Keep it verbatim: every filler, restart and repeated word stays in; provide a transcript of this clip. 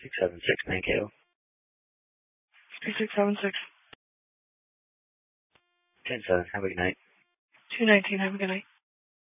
six seven six, Mankato. three six seven six. ten seven, have a good night. two nineteen, have a good night.